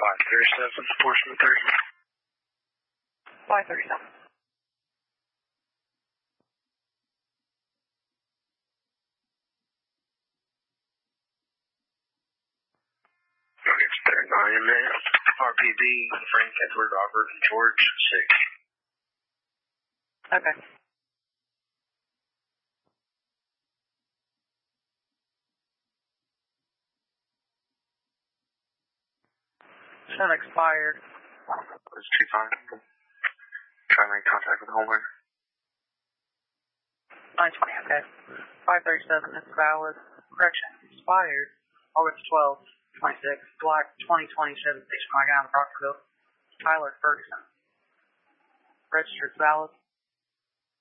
537, Portsmouth 30. 537. It's 39 minutes. RPD, Frank, Edward, Robert, and George, 6. Okay. Shut expired. It's 25. Try to make contact with the homeowner. 920, okay. 537 is valid. Correction, expired. August 12th, 26, Black 2020 Chevy Station Wagon out of Proctorville. Tyler Ferguson. Registered valid.